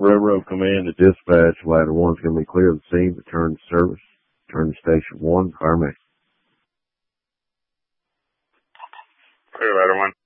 Railroad Command to dispatch. Ladder 1's going to be clear of the scene. Return to service. Return to Station 1. Fire me. Clear, Ladder 1.